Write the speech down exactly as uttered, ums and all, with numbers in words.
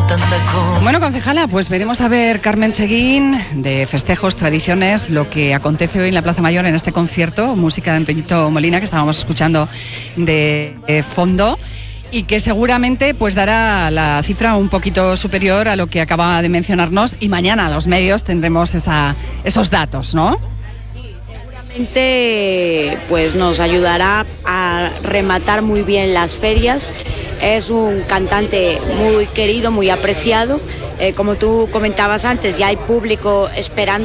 Bueno, concejala, pues veremos a ver, Carmen Seguín, de festejos, tradiciones, lo que acontece hoy en la Plaza Mayor en este concierto, música de Antoñito Molina, que estábamos escuchando de, de fondo, y que seguramente pues dará la cifra un poquito superior a lo que acaba de mencionarnos, y mañana los medios tendremos esa, esos datos, ¿no? Pues nos ayudará a rematar muy bien las ferias. Es un cantante muy querido, muy apreciado. Eh, como tú comentabas antes, ya hay público esperando